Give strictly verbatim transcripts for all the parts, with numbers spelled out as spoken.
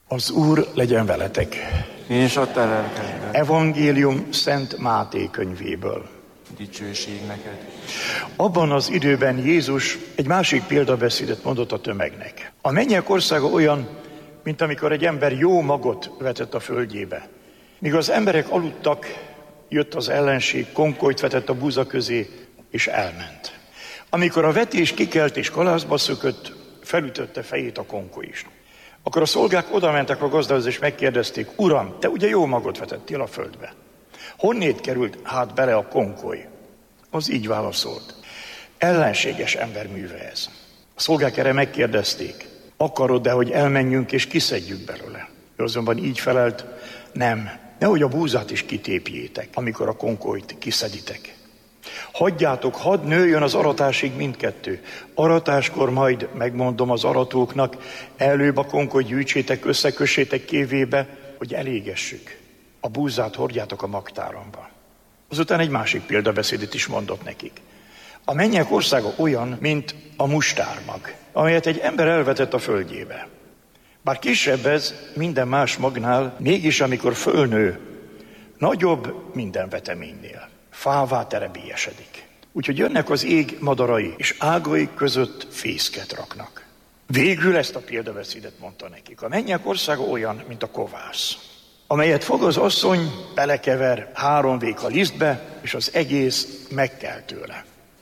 Az Úr legyen veletek. És a te lelkedben. Evangélium Szent Máté könyvéből. Dicsőség neked. Abban az időben Jézus egy másik példabeszédet mondott a tömegnek. A mennyek országa olyan, mint amikor egy ember jó magot vetett a földjébe. Míg az emberek aludtak, jött az ellenség, konkolyt vetett a búza közé, és elment. Amikor a vetés kikelt és kalászba szökött, felütötte fejét a konkoly is. Akkor a szolgák odamentek a gazdához, és megkérdezték: Uram, te ugye jó magot vetettél a földbe? Honnét került hát bele a konkoly? Az így válaszolt: ellenséges ember műve ez. A szolgák erre megkérdezték: akarod-e, hogy elmenjünk és kiszedjük belőle? Ő azonban így felelt: nem, nehogy a búzát is kitépjétek, amikor a konkolyt kiszeditek. Hagyjátok, hadd nőjön az aratásig mindkettő. Aratáskor majd megmondom az aratóknak: előbb a konkolyt gyűjtsétek, összekössétek kévébe, hogy elégessük. A búzát hordjátok a magtáramba. Azután egy másik példabeszédet is mondott nekik. A mennyek országa olyan, mint a mustármag, amelyet egy ember elvetett a földjébe. Bár kisebb ez minden más magnál, mégis amikor fölnő, nagyobb minden veteménynél. Fává terebélyesedik. Úgyhogy jönnek az ég madarai, és ágai között fészket raknak. Végül ezt a példabeszédet mondta nekik. A mennyek országa olyan, mint a kovász, amelyet fog az asszony, belekever három véka lisztbe, és az egész megkel tőle.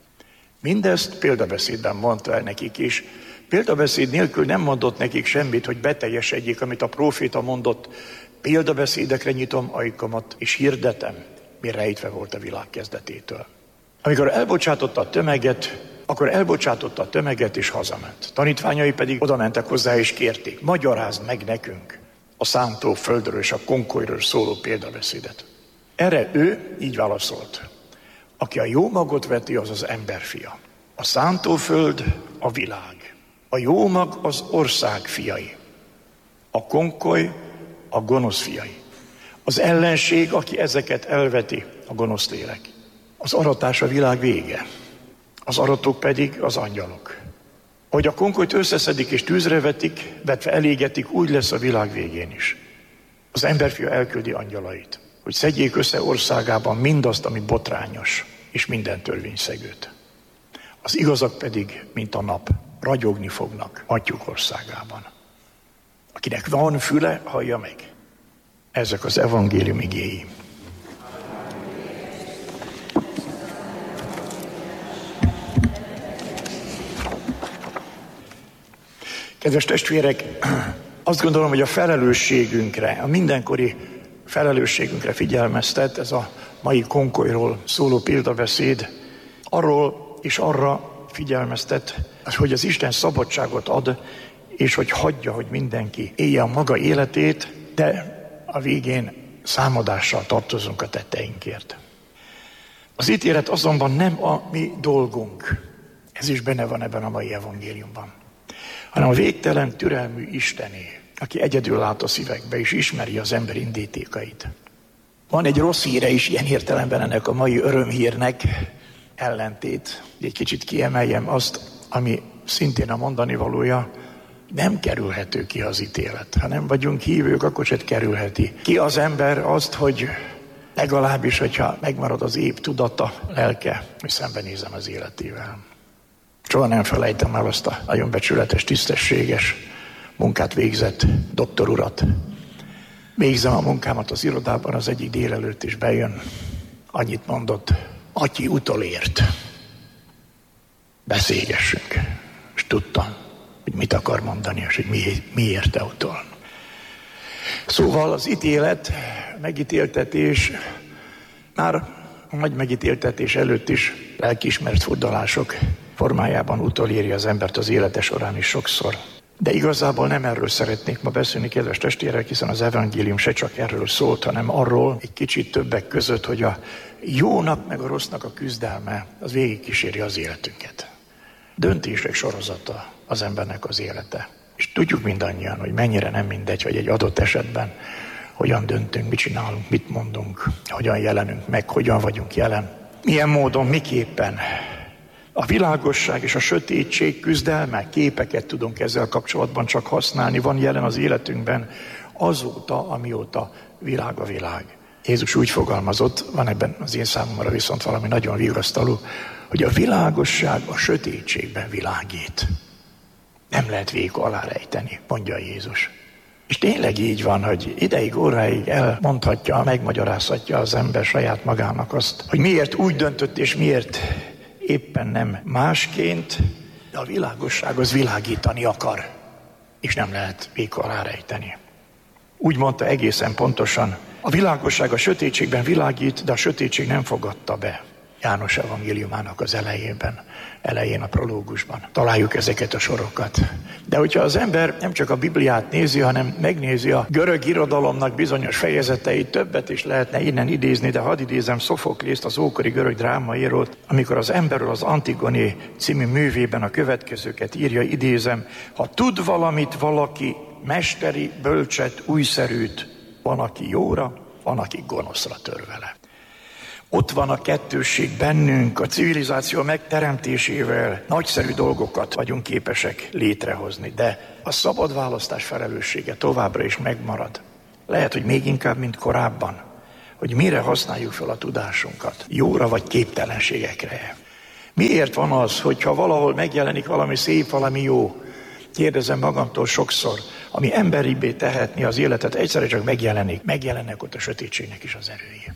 Mindezt példabeszédben mondta el nekik is. Példabeszéd nélkül nem mondott nekik semmit, hogy beteljesedjék, amit a próféta mondott: példabeszédekre nyitom ajkamat, és hirdetem, mi rejtve volt a világ kezdetétől. Amikor elbocsátotta a tömeget, akkor elbocsátotta a tömeget, és hazament. Tanítványai pedig oda mentek hozzá, és kérték: magyarázd meg nekünk a szántó földről és a konkolyról szóló példabeszédet. Erre ő így válaszolt: aki a jó magot veti, az az emberfia. A szántóföld a világ. A jó mag az ország fiai. A konkoly a gonosz fiai. Az ellenség, aki ezeket elveti, a gonosz lélek. Az aratás a világ vége. Az aratók pedig az angyalok. Hogy a konkolyt összeszedik és tűzre vetik, vetve elégetik, úgy lesz a világ végén is. Az emberfia elküldi angyalait, hogy szedjék össze országában mindazt, ami botrányos, és minden törvényszegőt. Az igazak pedig, mint a nap, ragyogni fognak Atyuk országában. Akinek van füle, hallja meg. Ezek az evangélium igéi. Kedves testvérek, azt gondolom, hogy a felelősségünkre, a mindenkori felelősségünkre figyelmeztet ez a mai konkolyról szóló példabeszéd. Arról és arra figyelmeztet, hogy az Isten szabadságot ad, és hogy hagyja, hogy mindenki élje a maga életét, de a végén számadással tartozunk a tetteinkért. Az ítélet azonban nem a mi dolgunk, ez is benne van ebben a mai evangéliumban, hanem a végtelen türelmű Istené, aki egyedül lát a szívekbe és ismeri az ember indítékait. Van egy rossz híre is ilyen értelemben ennek a mai örömhírnek, ellentét. Egy kicsit kiemeljem azt, ami szintén a mondani valója: nem kerülhető ki az ítélet. Ha nem vagyunk hívők, akkor se kerülheti ki az ember azt, hogy legalábbis, hogyha megmarad az épp tudata, lelke, hogy szembenézem az életével. Soha nem felejtem el azt a nagyon becsületes, tisztességes munkát végzett doktorurat. Végzem a munkámat az irodában az egyik délelőtt, és bejön, annyit mondott: Atyi utolért, beszélgessünk. És tudtam, hogy mit akar mondani, és hogy mi, miért te utol. Szóval az ítélet, megítéltetés, már a nagy megítéltetés előtt is lelkiismert furdalások formájában utoléri az embert az élete során is sokszor. De igazából nem erről szeretnék ma beszélni, kedves testvérek, hiszen az evangélium se csak erről szólt, hanem arról egy kicsit többek között, hogy a jónak meg a rossznak a küzdelme az végigkíséri az életünket. Döntések sorozata az embernek az élete. És tudjuk mindannyian, hogy mennyire nem mindegy, hogy egy adott esetben hogyan döntünk, mit csinálunk, mit mondunk, hogyan jelenünk meg, hogyan vagyunk jelen. Milyen módon, miképpen A világosság és a sötétség küzdelme, képeket tudunk ezzel kapcsolatban csak használni, van jelen az életünkben azóta, amióta világ a világ. Jézus úgy fogalmazott, van ebben az én számomra viszont valami nagyon vigasztaló, hogy a világosság a sötétségben világít. Nem lehet véka alá rejteni, mondja Jézus. És tényleg így van, hogy ideig, óráig elmondhatja, megmagyarázhatja az ember saját magának azt, hogy miért úgy döntött, és miért éppen nem másként, de a világosság az világítani akar, és nem lehet véka alá rejteni. Úgy mondta egészen pontosan, a világosság a sötétségben világít, de a sötétség nem fogadta be. János evangéliumának az elejében, elején a prológusban. Találjuk ezeket a sorokat. De hogyha az ember nem csak a Bibliát nézi, hanem megnézi a görög irodalomnak bizonyos fejezeteit, többet is lehetne innen idézni, de hadd idézem Szofoklészt, az ókori görög drámaírót, amikor az emberről az Antigoné című művében a következőket írja, idézem, ha tud valamit valaki, mesteri, bölcset, újszerűt, van, aki jóra, van, aki gonoszra tör vele. Ott van a kettősség bennünk, a civilizáció megteremtésével nagyszerű dolgokat vagyunk képesek létrehozni, de a szabad választás felelőssége továbbra is megmarad. Lehet, hogy még inkább, mint korábban, hogy mire használjuk fel a tudásunkat, jóra vagy képtelenségekre. Miért van az, hogyha valahol megjelenik valami szép, valami jó, kérdezem magamtól sokszor, ami emberibbé tehetni az életet, egyszerre csak megjelenik, megjelennek ott a sötétségnek is az erői.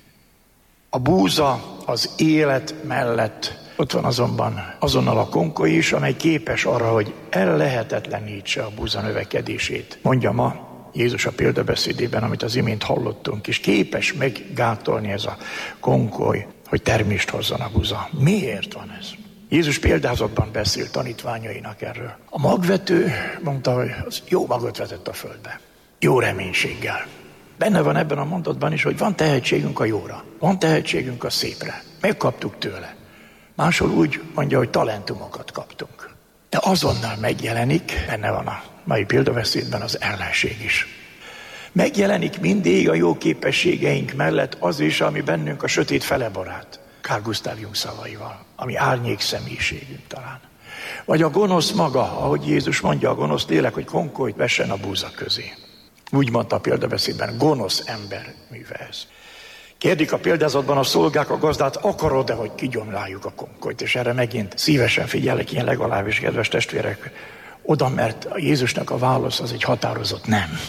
A búza az élet mellett, ott van azonban azonnal a konkoly is, amely képes arra, hogy ellehetetlenítse a búza növekedését. Mondja ma Jézus a példabeszédében, amit az imént hallottunk, és képes meggátolni ez a konkoly, hogy termést hozzon a búza. Miért van ez? Jézus példázatban beszélt tanítványainak erről. A magvető mondta, hogy az jó magot vetett a földbe. Jó reménységgel. Benne van ebben a mondatban is, hogy van tehetségünk a jóra, van tehetségünk a szépre. Megkaptuk tőle. Máshol úgy mondja, hogy talentumokat kaptunk. De azonnal megjelenik, benne van a mai példabeszédben az ellenség is. Megjelenik mindig a jó képességeink mellett az is, ami bennünk a sötét fele barát. Carl Gustav Jung szavaival, ami árnyék személyiségünk talán. Vagy a gonosz maga, ahogy Jézus mondja, a gonosz lélek, hogy konkolyt vessen a búza közé. Úgy mondta a példabeszédben, gonosz ember műve ez. Kérdik a példázatban a szolgák a gazdát, akarod-e, hogy kigyomláljuk a konkolyt? És erre megint szívesen figyelek, ilyen legalábbis, kedves testvérek, oda, mert a Jézusnak a válasz az egy határozott nem.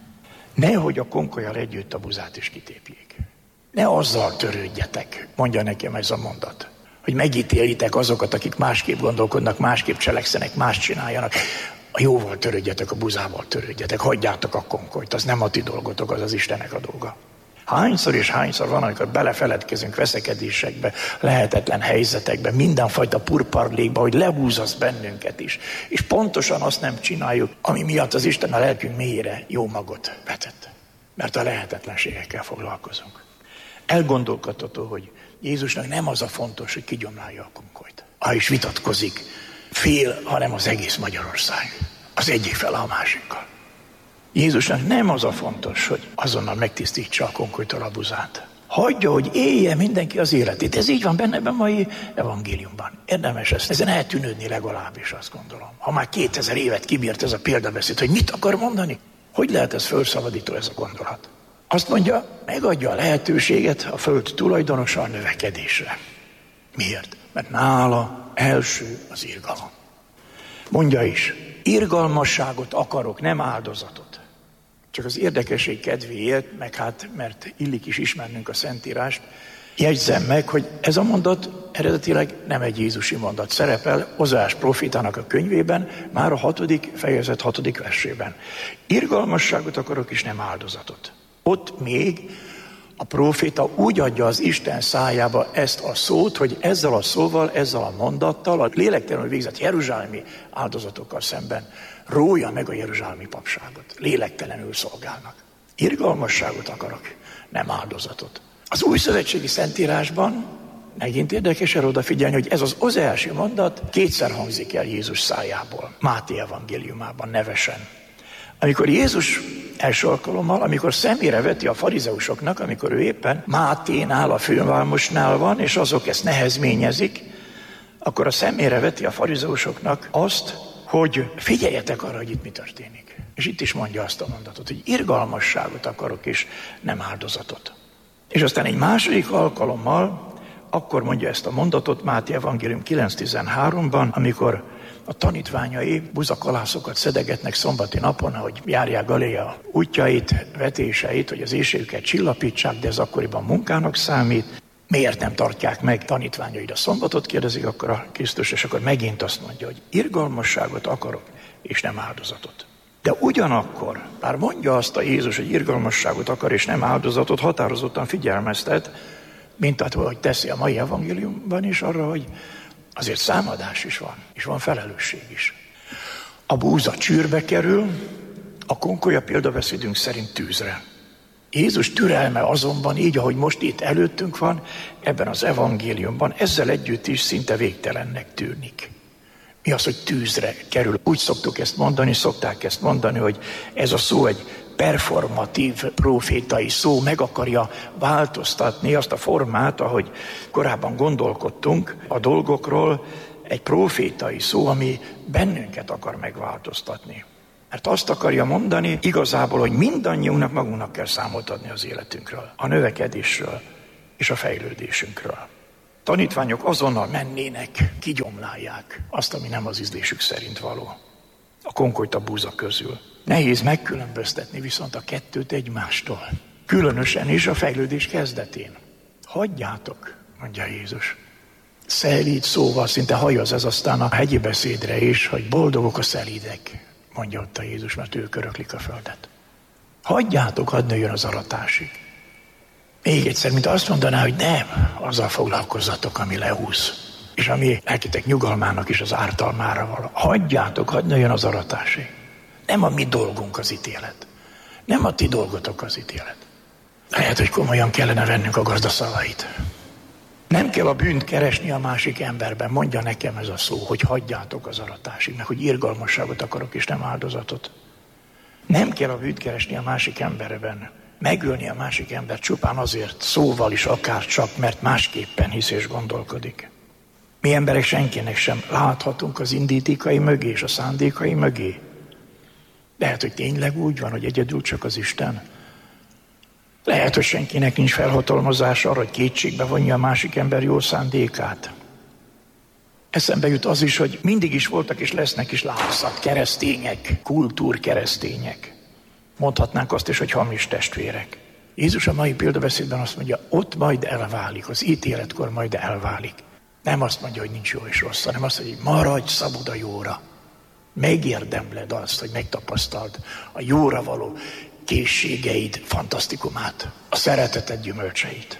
Nehogy a konkollyal együtt a buzát is kitépjék. Ne azzal törődjetek, mondja nekem ez a mondat, hogy megítélitek azokat, akik másképp gondolkodnak, másképp cselekszenek, más csináljanak. A jóval törődjetek, a buzával törődjetek, hagyjátok a konkolyt, az nem a ti dolgotok, az az Istennek a dolga. Hányszor és hányszor van, amikor belefeledkezünk veszekedésekbe, lehetetlen helyzetekbe, mindenfajta purparlékba, hogy lehúzasz bennünket is. És pontosan azt nem csináljuk, ami miatt az Isten a lelkünk mélyére jó magot vetett. Mert a lehetetlenségekkel foglalkozunk. Elgondolkodható, hogy Jézusnak nem az a fontos, hogy kigyomlálja a konkolyt. Ha is vitatkozik, fél, hanem az egész Magyarország. Az egyik fele a másikkal. Jézusnak nem az a fontos, hogy azonnal megtisztítsa a konkolytól a buzát. Hagyja, hogy élje mindenki az életét. Ez így van benne ebben a mai evangéliumban. Érdemes ezt, ezen eltűnődni legalábbis, azt gondolom. Ha már kétezer évet kibírt ez a példabeszéd, hogy mit akar mondani? Hogy lehet ez fölszabadító ez a gondolat? Azt mondja, megadja a lehetőséget a föld tulajdonosa a növekedésre. Miért? Mert nála első az irgalom. Mondja is, irgalmasságot akarok, nem áldozatot. Csak az érdekesség kedvéért, meg hát, mert illik is ismernünk a Szentírást, jegyzem meg, hogy ez a mondat eredetileg nem egy jézusi mondat. Szerepel Ozeás prófétának a könyvében, már a hatodik fejezet hatodik versében. Irgalmasságot akarok, és nem áldozatot. Ott még a próféta úgy adja az Isten szájába ezt a szót, hogy ezzel a szóval, ezzel a mondattal, a lélektelenül végzett jeruzsálemi áldozatokkal szemben rója meg a jeruzsálemi papságot. Lélektelenül szolgálnak. Irgalmasságot akarok, nem áldozatot. Az újszövetségi Szentírásban megint érdekes erre odafigyelni, hogy ez az ozeási mondat kétszer hangzik el Jézus szájából. Máté evangéliumában nevesen. Amikor Jézus első alkalommal, amikor szemére veti a farizeusoknak, amikor ő éppen Máténál, a fővámosnál van, és azok ezt nehezményezik, akkor a szemére veti a farizeusoknak azt, hogy figyeljetek arra, hogy itt mi történik. És itt is mondja azt a mondatot, hogy irgalmasságot akarok, és nem áldozatot. És aztán egy második alkalommal akkor mondja ezt a mondatot Máté evangélium kilenc tizenháromban, amikor a tanítványai buzakalászokat szedegetnek szombati napon, hogy járják Galilea útjait, vetéseit, hogy az éhségüket csillapítsák, de ez akkoriban munkának számít. Miért nem tartják meg tanítványaid a szombatot, kérdezik akkor a Krisztus, és akkor megint azt mondja, hogy irgalmasságot akarok, és nem áldozatot. De ugyanakkor, bár mondja azt a Jézus, hogy irgalmasságot akar, és nem áldozatot, határozottan figyelmeztet, mint ahogy teszi a mai evangéliumban is arra, hogy azért számadás is van, és van felelősség is. A búza csűrbe kerül, a konkolya példabeszédünk szerint tűzre. Jézus türelme azonban így, ahogy most itt előttünk van, ebben az evangéliumban, ezzel együtt is szinte végtelennek tűnik. Mi az, hogy tűzre kerül? Úgy szoktuk ezt mondani, szokták ezt mondani, hogy ez a szó egy performatív profétai szó, meg akarja változtatni azt a formát, ahogy korábban gondolkodtunk a dolgokról, egy profétai szó, ami bennünket akar megváltoztatni. Mert azt akarja mondani igazából, hogy mindannyiunknak magunknak kell számot adni az életünkről, a növekedésről és a fejlődésünkről. Tanítványok azonnal mennének, kigyomlálják azt, ami nem az ízlésük szerint való. A konkolyt a búza közül. Nehéz megkülönböztetni viszont a kettőt egymástól. Különösen is a fejlődés kezdetén. Hagyjátok, mondja Jézus. Szelíd szóval szinte hajaz ez aztán a hegyi beszédre is, hogy boldogok a szelídek, mondja ott a Jézus, mert ők öröklik a földet. Hagyjátok, hadd nőjön az aratásig. Még egyszer, mint azt mondaná, hogy nem, azzal foglalkozzatok, ami lehúz. És ami lelkitek nyugalmának is az ártalmára való. Hagyjátok, hadd nőjön az aratásig. Nem a mi dolgunk az ítélet. Nem a ti dolgotok az ítélet. Lehet, hogy komolyan kellene vennünk a gazda szavait. Nem kell a bűnt keresni a másik emberben. Mondja nekem ez a szó, hogy hagyjátok az aratásig, meg hogy irgalmasságot akarok, és nem áldozatot. Nem kell a bűnt keresni a másik emberben. Megölni a másik ember csupán azért, szóval is akár csak, mert másképpen hisz és gondolkodik. Mi emberek senkinek sem láthatunk az indítékai mögé és a szándékai mögé. Lehet, hogy tényleg úgy van, hogy egyedül csak az Isten. Lehet, hogy senkinek nincs felhatalmazás arra, hogy kétségbe vonja a másik ember jó szándékát. Eszembe jut az is, hogy mindig is voltak és lesznek is látszat keresztények, kultúrkeresztények. Mondhatnánk azt is, hogy hamis testvérek. Jézus a mai példabeszédben azt mondja, ott majd elválik, az ítéletkor majd elválik. Nem azt mondja, hogy nincs jó és rossz, hanem azt mondja, hogy maradj szabad a jóra. Megérdemled azt, hogy megtapasztald a jóra való készségeid fantasztikumát, a szereteted gyümölcseit.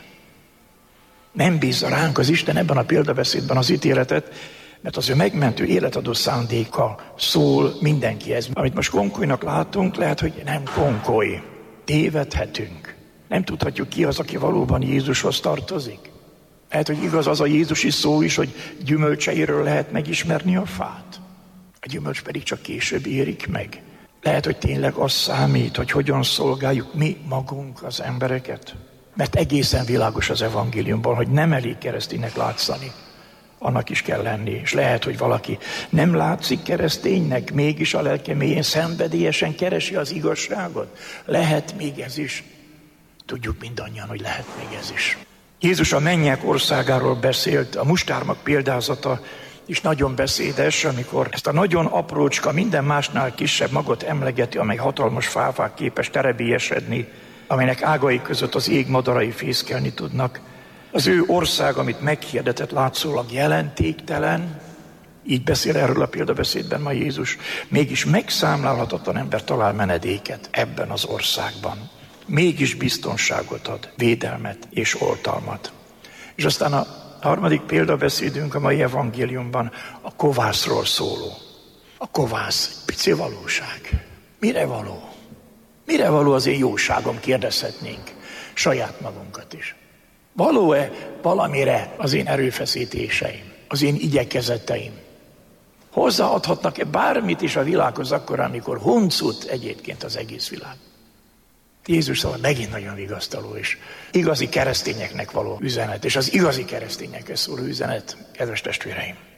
Nem bízza ránk az Isten ebben a példabeszédben az ítéletet, mert az ő megmentő életadó szándéka szól mindenkihez. Amit most konkolynak látunk, lehet, hogy nem konkoly. Tévedhetünk. Nem tudhatjuk ki az, aki valóban Jézushoz tartozik. Lehet, hogy igaz az a jézusi szó is, hogy gyümölcseiről lehet megismerni a fát. A gyümölcs pedig csak később érik meg. Lehet, hogy tényleg az számít, hogy hogyan szolgáljuk mi magunk az embereket. Mert egészen világos az evangéliumban, hogy nem elég kereszténynek látszani. Annak is kell lenni. És lehet, hogy valaki nem látszik kereszténynek, mégis a lelke mélyén szenvedélyesen keresi az igazságot. Lehet még ez is. Tudjuk mindannyian, hogy lehet még ez is. Jézus a mennyek országáról beszélt, a mustármag példázata is nagyon beszédes, amikor ezt a nagyon aprócska, minden másnál kisebb magot emlegeti, amely hatalmas fává képes terebélyesedni, amelynek ágai között az ég madarai fészkelni tudnak. Az ő ország, amit meghirdetett, látszólag jelentéktelen, így beszél erről a példabeszédben ma Jézus, mégis megszámlálhatatlan ember talál menedéket ebben az országban. Mégis biztonságot ad, védelmet és oltalmat. És aztán a harmadik példabeszédünk a mai evangéliumban a kovászról szóló. A kovász, pici valóság. Mire való? Mire való az én jóságom, kérdezhetnénk saját magunkat is. Való-e valamire az én erőfeszítéseim, az én igyekezeteim? Hozzáadhatnak-e bármit is a világhoz akkor, amikor huncut egyébként az egész világ? Jézus szóval megint nagyon vigasztaló és igazi keresztényeknek való üzenet, és az igazi keresztényekhez szóló üzenet, kedves testvéreim.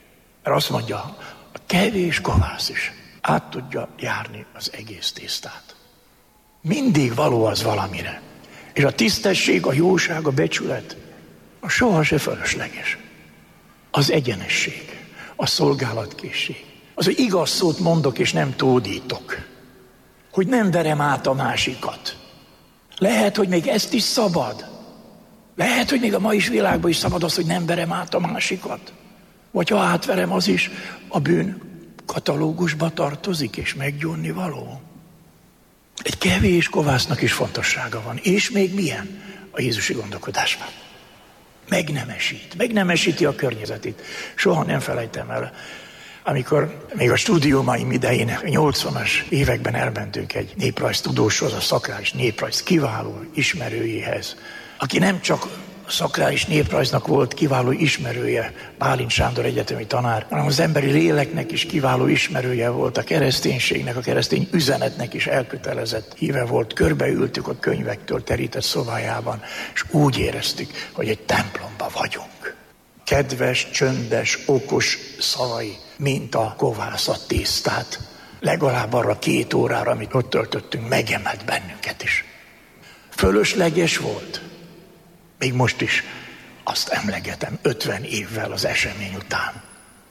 Mert azt mondja, a kevés kovász is át tudja járni az egész tésztát. Mindig való az valamire. És a tisztesség, a jóság, a becsület, a soha se fölösleges. Az egyenesség, a szolgálatkészség. Az, hogy igaz szót mondok és nem tódítok. Hogy nem verem át a másikat. Lehet, hogy még ezt is szabad. Lehet, hogy még a mai világban is szabad az, hogy nem verem át a másikat. Vagy ha átverem, az is a bűn katalógusba tartozik és meggyónni való. Egy kevés kovásznak is fontossága van. És még milyen a jézusi gondolkodásban. Megnemesít, megnemesíti a környezetét. Soha nem felejtem el, amikor még a stúdiumaim idején, a nyolcvanas években elmentünk egy néprajztudóshoz, a szakrális néprajz kiváló ismerőjéhez, aki nem csak a szakrális néprajznak volt kiváló ismerője, Bálint Sándor egyetemi tanár, hanem az emberi léleknek is kiváló ismerője volt, a kereszténységnek, a keresztény üzenetnek is elkötelezett híve volt. Körbeültük a könyvektől terített szobájában, és úgy éreztük, hogy egy templomban vagyunk. Kedves, csöndes, okos szavai, mint a kovászat tésztát. Legalább arra két órára, amit ott töltöttünk, megemelt bennünket is. Fölösleges volt. Még most is azt emlegetem ötven évvel az esemény után.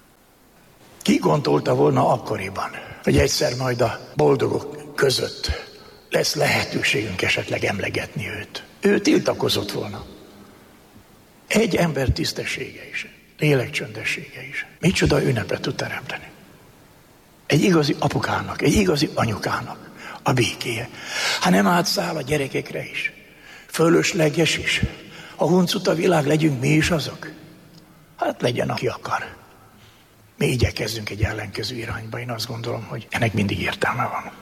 Ki gondolta volna akkoriban, hogy egyszer majd a boldogok között lesz lehetőségünk esetleg emlegetni őt. Ő tiltakozott volna. Egy ember tisztessége is, lélek csöndessége is. Micsoda ünnepet tud teremteni. Egy igazi apukának, egy igazi anyukának a békéje. Ha nem átszáll a gyerekekre is, fölösleges is, ha huncut a világ, legyünk mi is azok. Hát legyen, aki akar. Mi igyekezzünk egy ellenkező irányba. Én azt gondolom, hogy ennek mindig értelme van.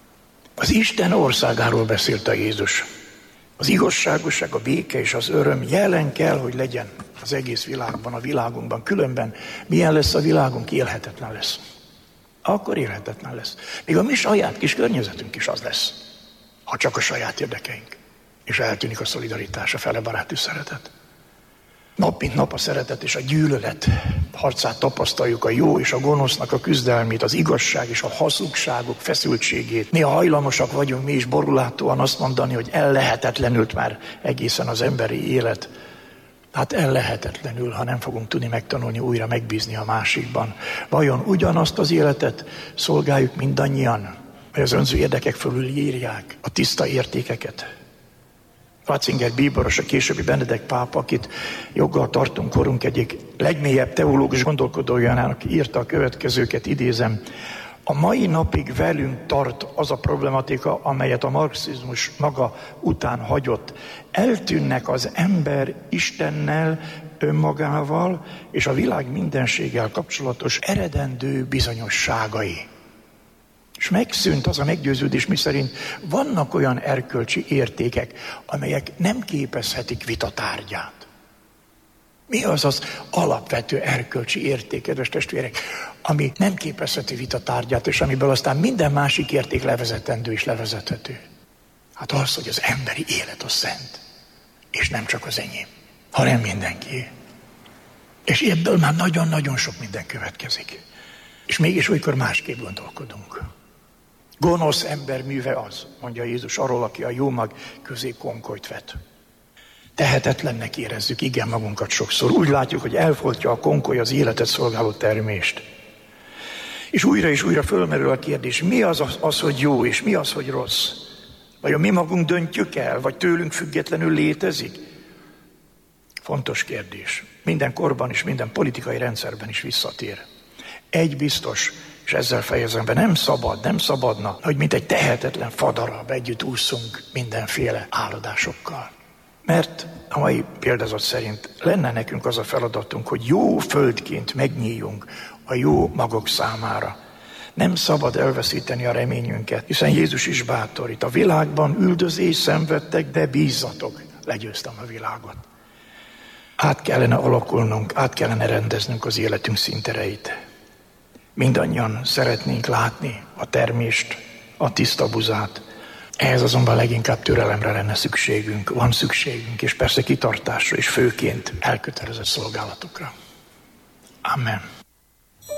Az Isten országáról beszélt a Jézus. Az igazságosság, a béke és az öröm jelen kell, hogy legyen az egész világban, a világunkban. Különben milyen lesz a világunk? Élhetetlen lesz. Akkor élhetetlen lesz. Még a mi saját kis környezetünk is az lesz, ha csak a saját érdekeink. És eltűnik a szolidaritás, a fele baráti szeretet. Nap mint nap a szeretet és a gyűlölet harcát tapasztaljuk, a jó és a gonosznak a küzdelmét, az igazság és a hazugságok feszültségét. Néha hajlamosak vagyunk mi is borulátóan azt mondani, hogy ellehetetlenült már egészen az emberi élet. Hát ellehetetlenül, ha nem fogunk tudni megtanulni újra megbízni a másikban. Vajon ugyanazt az életet szolgáljuk mindannyian, vagy az önző érdekek fölül írják a tiszta értékeket? Ratzinger bíboros, a későbbi Benedek pápa, akit joggal tartunk korunk egyik legmélyebb teológus gondolkodójának írta a következőket, idézem. A mai napig velünk tart az a problematika, amelyet a marxizmus maga után hagyott. Eltűnnek az ember Istennel, önmagával és a világ mindenséggel kapcsolatos eredendő bizonyosságai. És megszűnt az a meggyőződés, miszerint vannak olyan erkölcsi értékek, amelyek nem képezhetik vita tárgyát. Mi az az alapvető erkölcsi érték, kedves testvérek, ami nem képezheti vita tárgyát, és amiből aztán minden másik érték levezetendő és levezethető? Hát az, hogy az emberi élet az szent, és nem csak az enyém, hanem mindenkié. És ebből már nagyon-nagyon sok minden következik. És mégis olykor másképp gondolkodunk. Gonosz ember műve az, mondja Jézus arról, aki a jó mag közé konkolyt vet. Tehetetlennek érezzük, igen, magunkat sokszor. Úgy látjuk, hogy elfoltja a konkoly az életet szolgáló termést. És újra és újra fölmerül a kérdés, mi az, az az, hogy jó, és mi az, hogy rossz? Vajon mi magunk döntjük el, vagy tőlünk függetlenül létezik? Fontos kérdés. Minden korban és minden politikai rendszerben is visszatér. Egy biztos, és ezzel fejezem be, nem szabad, nem szabadna, hogy mint egy tehetetlen fadarab együtt ússzunk mindenféle álladásokkal. Mert a mai példázat szerint lenne nekünk az a feladatunk, hogy jó földként megnyíljunk a jó magok számára. Nem szabad elveszíteni a reményünket, hiszen Jézus is bátorít. A világban üldözés szenvedtek, de bízzatok, legyőztem a világot. Át kellene alakulnunk, át kellene rendeznünk az életünk színtereit. Mindannyian szeretnénk látni a termést, a tiszta buzát. Ehhez azonban leginkább türelemre lenne szükségünk, van szükségünk, és persze kitartásra, és főként elkötelezett szolgálatokra. Amen.